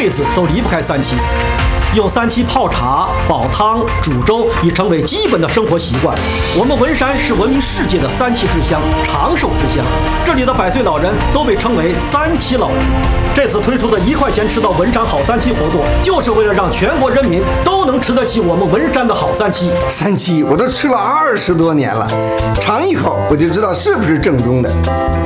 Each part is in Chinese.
辈子都离不开三七。用三七泡茶、煲汤、煮粥已成为基本的生活习惯。我们文山是闻名世界的三七之乡、长寿之乡，这里的100岁老人都被称为三七老人。这次推出的1块钱吃到文山好三七活动，就是为了让全国人民都能吃得起我们文山的好三七。 三七我都吃了20多年了，尝一口我就知道是不是正宗的。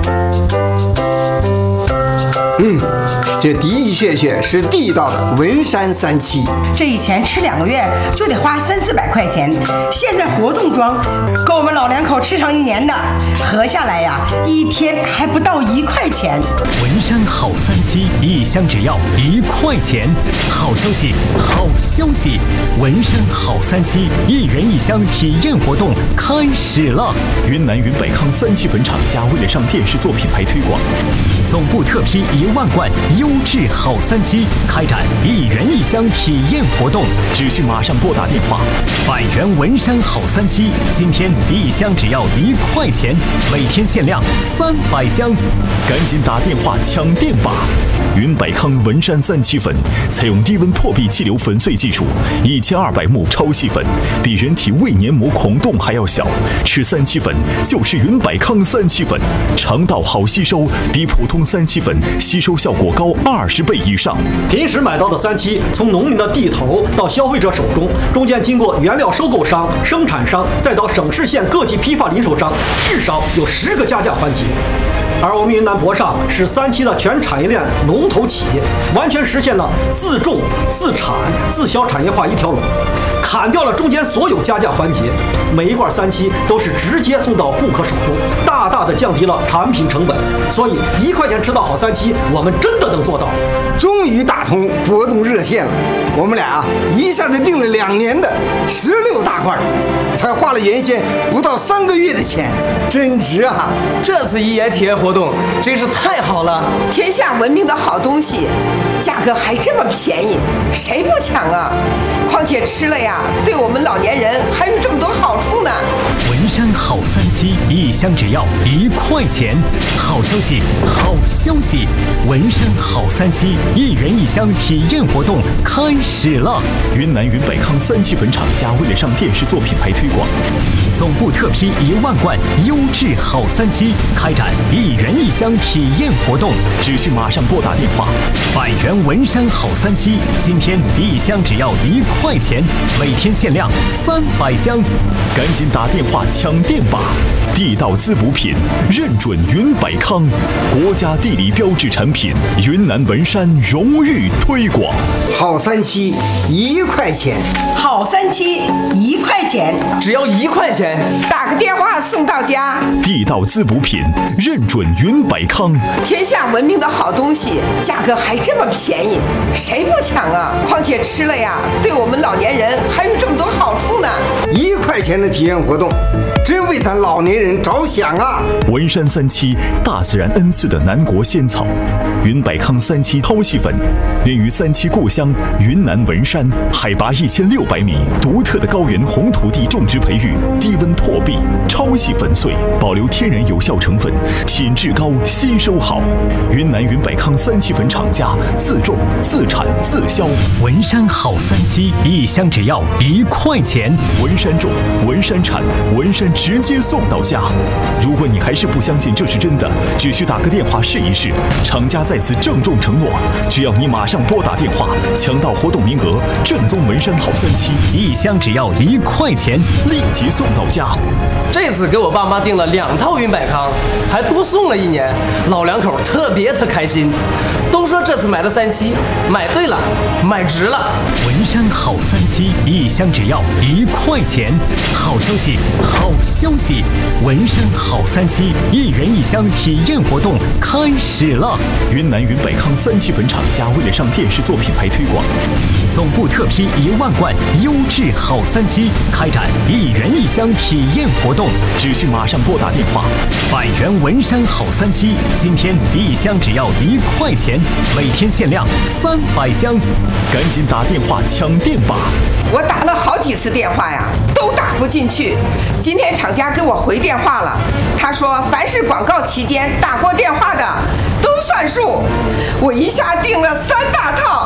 这的确是地道的文山三七。 这以前吃2个月就得花300-400块钱，现在活动装够我们老两口吃上1年的，合下来呀，1天还不到1块钱。 文山好三七一箱只要1块钱。好消息，好消息！文山好三七1人1箱体验活动开始了。 云南云百康三七粉厂家为了上电视做品牌推广， 总部特批1万罐优质好三七，开展1人1箱体验活动， 只需马上拨打电话。 100元文山好三七，今天1箱只要1块钱，每天限量300箱， 赶紧打电话抢店吧！云百康文山三七粉采用低温破壁气流粉碎技术，1200目超细粉，比人体胃黏膜孔洞还要小。吃三七粉就是云百康三七粉，肠道好吸收，比普通三七粉吸收效果高20倍以上。 平时买到的三七，从农民的地头到消费者手中，中间经过原料收购商、生产商，再到省市县各级批发零售商，至少有10个加价环节。而我们云南博尚是三七的全产业链龙头企业，完全实现了自种、自产、自销产业化一条龙，砍掉了中间所有加价环节，每一罐三七都是直接送到顾客手中，大大的降低了产品成本。所以1块钱吃到好三七，我们真的能做到。 终于打通活动热线了，我们俩一下子订了2年的16大罐，才花了原先不到3个月的钱，真值啊！ 这次1爷体验活动真是太好了， 天下闻名的好东西，价格还这么便宜，谁不抢啊？况且吃了呀，对我们老年人还有这么多好处呢。 文山好三七1箱只要1块钱。好消息，好消息！文山好三七1人1箱体验活动开始了。 云南云百康三七粉厂家为了上电视做品牌推广， 总部特批1万罐优质好三七，开展1人1箱体验活动， 只需马上拨打电话。 100元文山好三七，今天1箱只要1块钱，每天限量300箱， 赶紧打电话抢店吧！地道滋补品认准云百康，国家地理标志产品，云南文山荣誉推广。 好三七1块钱， 好三七1块钱， 只要1块钱， 打个电话送到家。 地道滋补品认准云百康， 天下闻名的好东西，价格还这么便宜，谁不抢啊？况且吃了呀，对我们老年人还有这么多好处呢。 1块钱的体验活动，真为咱老年人着想啊！ 文山三七，大自然恩赐的南国仙草，云百康三七超细粉，源于三七故乡云南文山，海拔1600米，独特的高原红土地种植培育，低温破壁，超细粉碎，保留天然有效成分，品质高，吸收好。云南云百康三七粉厂家自种、自产、自销。 文山好三七1箱只要1块钱， 文山种，文山产，文山直接送到家。如果你还是不相信这是真的，只需打个电话试一试。厂家在此郑重承诺，只要你马上拨打电话，抢到活动名额，正宗文山好三七 1箱只要1块钱， 立即送到家。 这次给我爸妈订了2套云百康，还多送了1年，老两口特别的开心，都说这次买的三七买对了，买值了。 文山好三七1箱只要1块钱。好消息，好消息！文山好三七1人1箱体验活动开始了。 云南云百康三七粉厂家为了上电视做品牌推广， 总部特批1万罐优质好三七，开展1人1箱体验活动， 只需马上拨打电话。 100元文山好三七，今天1箱只要1块钱，每天限量300箱， 赶紧打电话抢店吧！ 我打了好几次电话呀，都打不进去。今天厂家给我回电话了，他说凡是广告期间打过电话的都算数。我一下订了3大套。